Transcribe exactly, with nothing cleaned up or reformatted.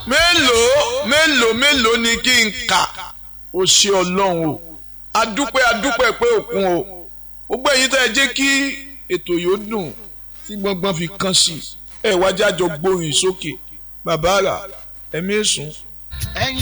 mélòó mélòó mélòó ni kí n kà ó ṣe ọlọ́run o adúpẹ́ adúpẹ́ pé òkun o gbogbo ẹ̀yin tẹ́ ẹ jẹ́ kí ètò yóò dùn tí gbọ́ngbọ́n fi kàn sí ẹ wájú àjọ gbórin sókè bàbá rà ẹ̀mí èsùn.